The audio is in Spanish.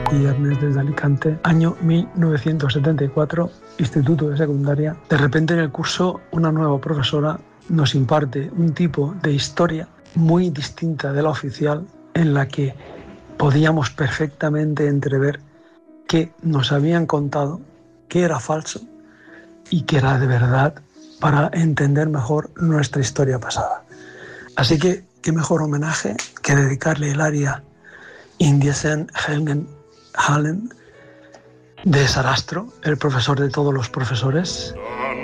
y Ernest desde Alicante. Año 1974, instituto de secundaria. De repente en el curso una nueva profesora nos imparte un tipo de historia muy distinta de la oficial, en la que podíamos perfectamente entrever qué nos habían contado, qué era falso y qué era de verdad, para entender mejor nuestra historia pasada. Así que qué mejor homenaje que dedicarle el aria Indiesen Helgen Hallen de Sarastro, el profesor de todos los profesores,